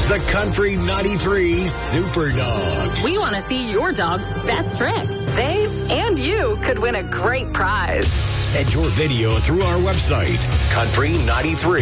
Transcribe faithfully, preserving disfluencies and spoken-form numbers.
the Country ninety-three Super Dog. We want to see your dog's best trick. They and you could win a great prize. Send your video through our website, country ninety-three.